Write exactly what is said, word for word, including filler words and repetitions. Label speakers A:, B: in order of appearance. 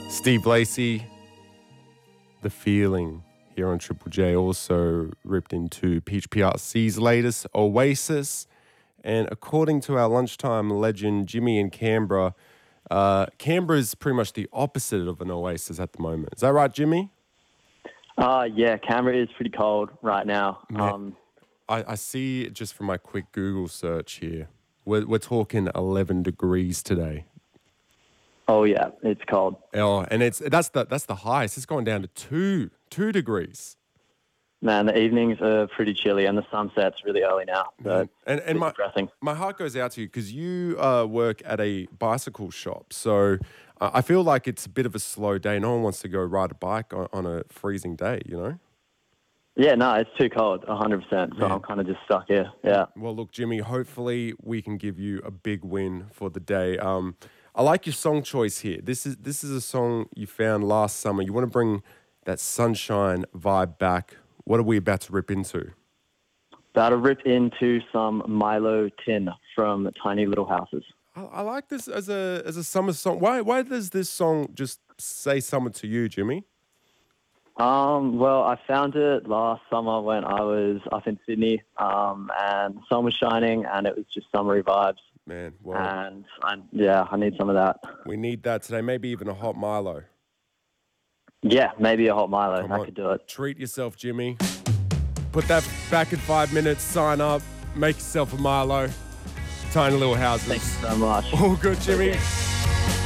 A: Steve Lacey, The Feeling, here on Triple J, also ripped into Peach P R C's latest, Oasis. And according to our lunchtime legend, Jimmy in Canberra, uh, Canberra is pretty much the opposite of an oasis at the moment. Is that right, Jimmy?
B: Uh, yeah, Canberra is pretty cold right now.
A: Man,
B: Um,
A: I, I see just from my quick Google search here, we're, we're talking eleven degrees today.
B: oh, yeah, it's cold.
A: Oh, and it's that's the that's the highest. It's gone down to two two degrees.
B: Man, the evenings are pretty chilly and the sunset's really early now. So
A: Man. And and my
B: depressing.
A: my heart goes out to you because you uh, work at a bicycle shop. So uh, I feel like it's a bit of a slow day. No one wants to go ride a bike on, on a freezing day, you know?
B: Yeah, no, it's too cold, one hundred percent. So
A: Man.
B: I'm kind of just stuck here. Yeah.
A: Well, look, Jimmy, hopefully we can give you a big win for the day. Um, I like your song choice here. This is this is a song you found last summer. You want to bring that sunshine vibe back. What are we about to rip into?
B: About to rip into some Milo Tin from Tiny Little Houses.
A: I, I like this as a as a summer song. Why why does this song just say summer to you, Jimmy?
B: Um, well, I found it last summer when I was up in Sydney, um, and the sun was shining, and it was just summery vibes.
A: Man, well,
B: And I, yeah, I need some of that.
A: we need that today. Maybe even a hot Milo.
B: Yeah, maybe a hot Milo.
A: Come
B: I
A: on.
B: could do it.
A: Treat yourself, Jimmy. Put that back in five minutes. Sign up. Make yourself a Milo. Tiny little houses.
B: Thank you so much.
A: All good, Jimmy.
B: Okay.